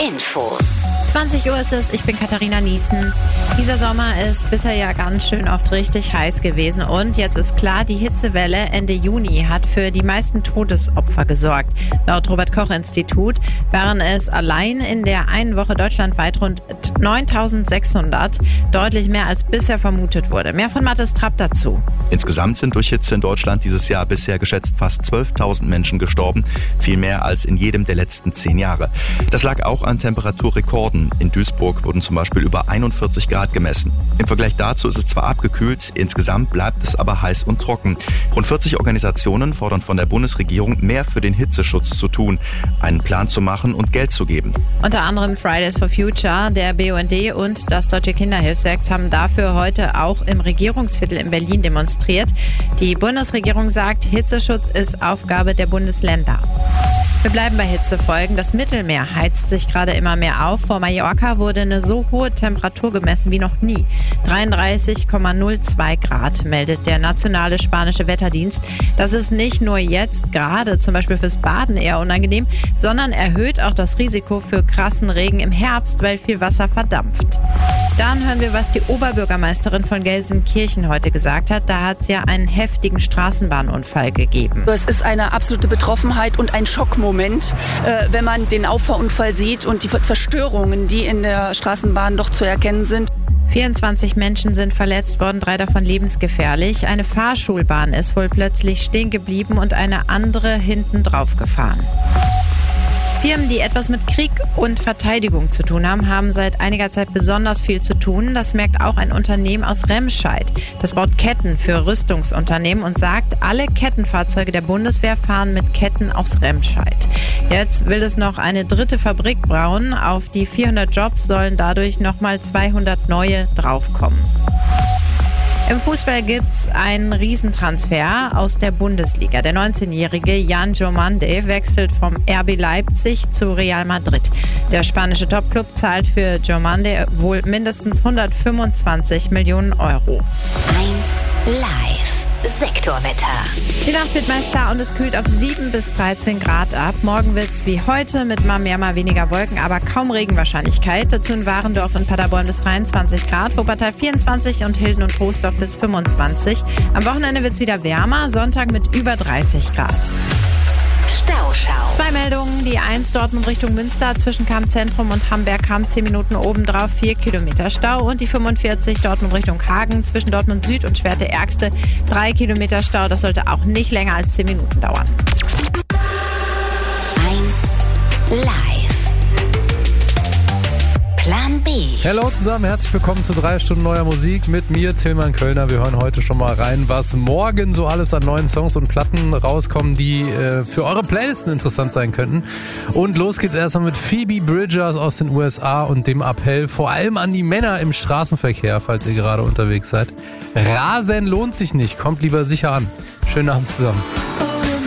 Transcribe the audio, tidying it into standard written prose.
Infos. 20 Uhr ist es, ich bin Katharina Niesen. Dieser Sommer ist bisher ja ganz schön oft richtig heiß gewesen und jetzt ist klar, die Hitzewelle Ende Juni hat für die meisten Todesopfer gesorgt. Laut Robert-Koch-Institut waren es allein in der einen Woche deutschlandweit rund 9.600, deutlich mehr als bisher vermutet wurde. Mehr von Mathis Trapp dazu. Insgesamt sind durch Hitze in Deutschland dieses Jahr bisher geschätzt fast 12.000 Menschen gestorben, viel mehr als in jedem der letzten 10 Jahre. Das lag auch an Temperaturrekorden. In Duisburg wurden zum Beispiel über 41 Grad gemessen. Im Vergleich dazu ist es zwar abgekühlt, insgesamt bleibt es aber heiß und trocken. Rund 40 Organisationen fordern von der Bundesregierung, mehr für den Hitzeschutz zu tun, einen Plan zu machen und Geld zu geben. Unter anderem Fridays for Future, der BUND und das Deutsche Kinderhilfswerk haben dafür heute auch im Regierungsviertel in Berlin demonstriert. Die Bundesregierung sagt, Hitzeschutz ist Aufgabe der Bundesländer. Wir bleiben bei Hitzefolgen. Das Mittelmeer heizt sich gerade immer mehr auf. Vor Mallorca wurde eine so hohe Temperatur gemessen wie noch nie. 33,02 Grad, meldet der nationale spanische Wetterdienst. Das ist nicht nur jetzt gerade zum Beispiel fürs Baden eher unangenehm, sondern erhöht auch das Risiko für krassen Regen im Herbst, weil viel Wasser verdampft. Dann hören wir, was die Oberbürgermeisterin von Gelsenkirchen heute gesagt hat. Da hat es ja einen heftigen Straßenbahnunfall gegeben. Es ist eine absolute Betroffenheit und ein Schockmoment, wenn man den Auffahrunfall sieht und die Zerstörungen, die in der Straßenbahn doch zu erkennen sind. 24 Menschen sind verletzt worden, 3 davon lebensgefährlich. Eine Fahrschulbahn ist wohl plötzlich stehen geblieben und eine andere hinten drauf gefahren. Firmen, die etwas mit Krieg und Verteidigung zu tun haben, haben seit einiger Zeit besonders viel zu tun. Das merkt auch ein Unternehmen aus Remscheid. Das baut Ketten für Rüstungsunternehmen und sagt, alle Kettenfahrzeuge der Bundeswehr fahren mit Ketten aus Remscheid. Jetzt will es noch eine 3. Fabrik bauen. Auf die 400 Jobs sollen dadurch nochmal 200 neue draufkommen. Im Fußball gibt's einen Riesentransfer aus der Bundesliga. Der 19-jährige Yan Diomande wechselt vom RB Leipzig zu Real Madrid. Der spanische Topclub zahlt für Diomande wohl mindestens 125 Millionen Euro. 1 Live. Sektorwetter. Die Nacht wird meist klar und es kühlt auf 7 bis 13 Grad ab. Morgen wird's wie heute mit mal mehr, mal weniger Wolken, aber kaum Regenwahrscheinlichkeit. Dazu in Warendorf und Paderborn bis 23 Grad, Wuppertal 24 und Hilden und Troisdorf bis 25. Am Wochenende wird's wieder wärmer, Sonntag mit über 30 Grad. Stauschau. 2 Meldungen, die 1 Dortmund Richtung Münster zwischen Kampzentrum und Hamberg kam 10 Minuten obendrauf, 4 Kilometer Stau und die 45 Dortmund Richtung Hagen zwischen Dortmund Süd und Schwerte-Ärgste 3 Kilometer Stau, das sollte auch nicht länger als 10 Minuten dauern. 1 Live. Plan B. Hallo zusammen, herzlich willkommen zu 3 Stunden neuer Musik mit mir, Tillmann Kölner. Wir hören heute schon mal rein, was morgen so alles an neuen Songs und Platten rauskommen, die für eure Playlisten interessant sein könnten. Und los geht's erstmal mit Phoebe Bridgers aus den USA und dem Appell vor allem an die Männer im Straßenverkehr, falls ihr gerade unterwegs seid. Rasen lohnt sich nicht, kommt lieber sicher an. Schönen Abend zusammen.